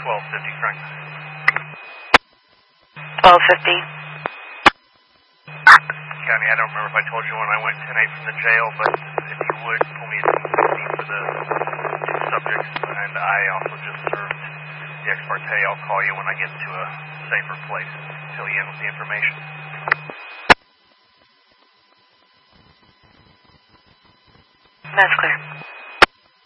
1250 Franklin. 1250. County, I don't remember if I told you when I went 10-8 from the jail, but if you would, pull me a C for the two subjects, and I also just served the ex parte. I'll call you when I get to a safer place and fill you in with the information. That's clear.